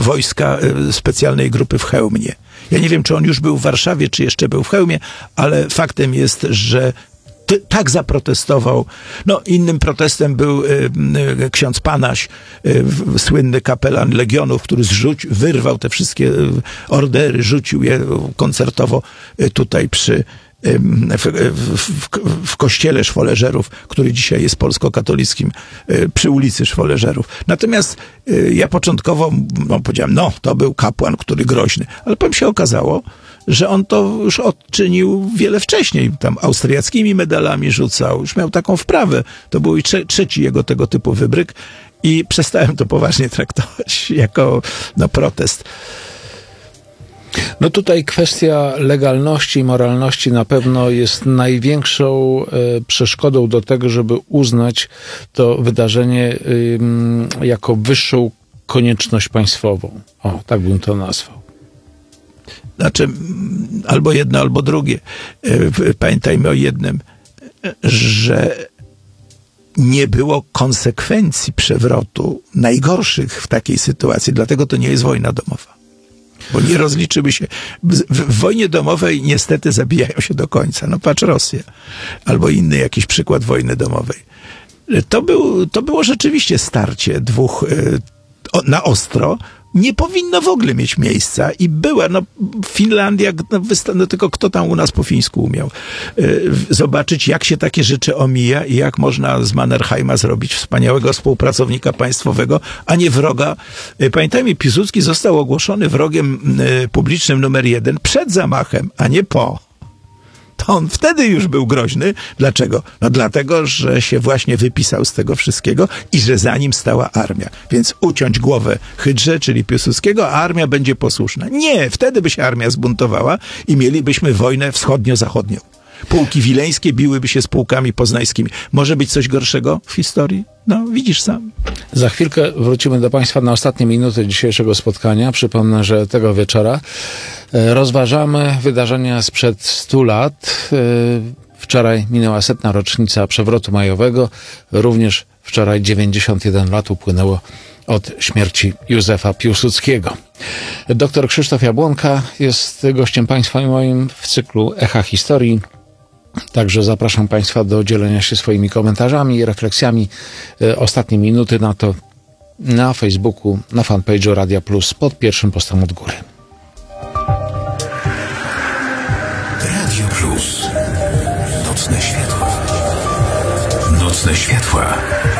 wojska specjalnej grupy w Chełmie. Ja nie wiem, czy on już był w Warszawie, czy jeszcze był w Chełmie, ale faktem jest, że tak zaprotestował. No, innym protestem był ksiądz Panaś, słynny kapelan Legionów, który wyrwał te wszystkie ordery, rzucił je koncertowo tutaj w kościele Szwoleżerów, który dzisiaj jest polsko-katolickim, przy ulicy Szwoleżerów. Natomiast ja początkowo powiedziałem, to był kapłan, który groźny. Ale potem się okazało, że on to już odczynił wiele wcześniej. Tam austriackimi medalami rzucał. Już miał taką wprawę. To był i trzeci jego tego typu wybryk. I przestałem to poważnie traktować jako protest. No tutaj kwestia legalności i moralności na pewno jest największą przeszkodą do tego, żeby uznać to wydarzenie jako wyższą konieczność państwową. O, tak bym to nazwał. Znaczy, albo jedno, albo drugie. Pamiętajmy o jednym, że nie było konsekwencji przewrotu najgorszych w takiej sytuacji, dlatego to nie jest wojna domowa. Bo nie rozliczymy się. W wojnie domowej niestety zabijają się do końca. No patrz Rosja. Albo inny jakiś przykład wojny domowej. To było rzeczywiście starcie dwóch na ostro. Nie powinno w ogóle mieć miejsca i była, Finlandia, tylko kto tam u nas po fińsku umiał zobaczyć, jak się takie rzeczy omija i jak można z Mannerheima zrobić wspaniałego współpracownika państwowego, a nie wroga. Pamiętajmy, Piłsudski został ogłoszony wrogiem publicznym numer 1 przed zamachem, a nie po. To on wtedy już był groźny. Dlaczego? Dlatego, że się właśnie wypisał z tego wszystkiego i że za nim stała armia. Więc uciąć głowę Hydrze, czyli Piłsudskiego, a armia będzie posłuszna. Nie, wtedy by się armia zbuntowała i mielibyśmy wojnę wschodnio-zachodnią. Pułki wileńskie biłyby się z pułkami poznańskimi. Może być coś gorszego w historii? Widzisz sam. Za chwilkę wrócimy do Państwa na ostatnie minuty dzisiejszego spotkania. Przypomnę, że tego wieczora rozważamy wydarzenia sprzed 100 lat. Wczoraj minęła 100. rocznica przewrotu majowego. Również wczoraj 91 lat upłynęło od śmierci Józefa Piłsudskiego. Doktor Krzysztof Jabłonka jest gościem Państwa i moim w cyklu Echa Historii. Także zapraszam Państwa do dzielenia się swoimi komentarzami i refleksjami. Ostatnie minuty na to na Facebooku, na fanpage'u Radia Plus pod pierwszym postem od góry. Radio Plus. Nocne światła. Nocne światła.